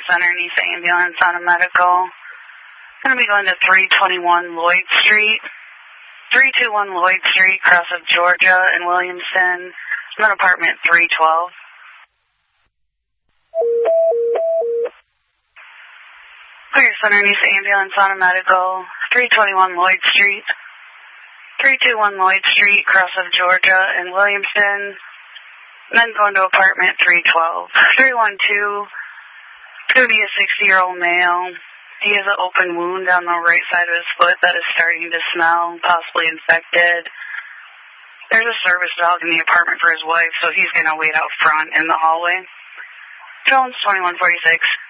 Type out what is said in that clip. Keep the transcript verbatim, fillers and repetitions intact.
Center needs ambulance on a medical. Going to be going to three twenty-one Lloyd Street. three twenty-one Lloyd Street, cross of Georgia and Williamson. I'm at apartment three twelve. Clear Center needs ambulance on a medical. three twenty-one Lloyd Street. three twenty-one Lloyd Street, cross of Georgia and Williamson. And then going to apartment three twelve. three one two, going to be a sixty-year-old male. He has an open wound on the right side of his foot that is starting to smell, possibly infected. There's a service dog in the apartment for his wife, so he's going to wait out front in the hallway. Jones, twenty-one forty-six.